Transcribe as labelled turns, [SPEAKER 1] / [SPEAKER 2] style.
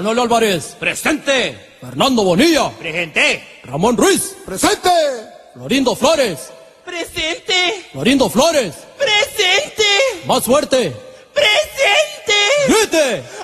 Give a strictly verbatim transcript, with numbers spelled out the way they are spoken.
[SPEAKER 1] Manuel Álvarez.
[SPEAKER 2] Presente.
[SPEAKER 1] Fernando Bonilla.
[SPEAKER 2] Presente.
[SPEAKER 1] Ramón Ruiz.
[SPEAKER 3] ¡Presente!
[SPEAKER 1] Florindo Flores.
[SPEAKER 4] Presente.
[SPEAKER 1] Florindo Flores.
[SPEAKER 4] Presente.
[SPEAKER 1] Más fuerte.
[SPEAKER 4] Presente.
[SPEAKER 1] ¡Grite!